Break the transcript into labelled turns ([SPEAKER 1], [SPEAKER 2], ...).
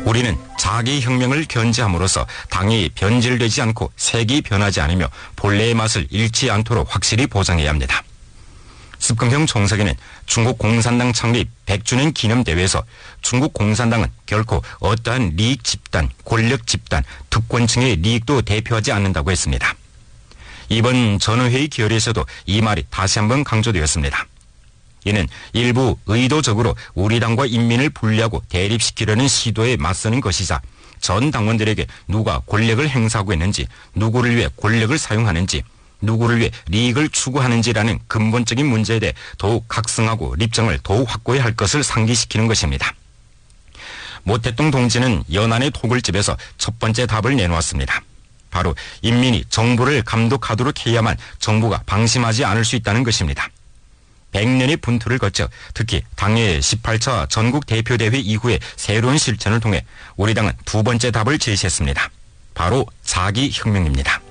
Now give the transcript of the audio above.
[SPEAKER 1] 우리는 자기 혁명을 견지함으로써 당이 변질되지 않고 색이 변하지 않으며 본래의 맛을 잃지 않도록 확실히 보장해야 합니다. 습근평 총서기는 중국 공산당 창립 100주년 기념대회에서 중국 공산당은 결코 어떠한利益 집단, 권력 집단, 특권층의利益도 대표하지 않는다고 했습니다. 이번 전후회의 결의에서도 이 말이 다시 한번 강조되었습니다. 이는 일부 의도적으로 우리 당과 인민을 분리하고 대립시키려는 시도에 맞서는 것이자 전 당원들에게 누가 권력을 행사하고 있는지, 누구를 위해 권력을 사용하는지, 누구를 위해利益을 추구하는지라는 근본적인 문제에 대해 더욱 각성하고 입장을 더욱 확고히 할 것을 상기시키는 것입니다. 모택동 동지는 연안의 토굴집에서 첫 번째 답을 내놓았습니다. 바로 인민이 정부를 감독하도록 해야만 정부가 방심하지 않을 수 있다는 것입니다. 100년의 분투를 거쳐 특히 당의 18차 전국대표대회 이후의 새로운 실천을 통해 우리 당은 두 번째 답을 제시했습니다. 바로 자기혁명입니다.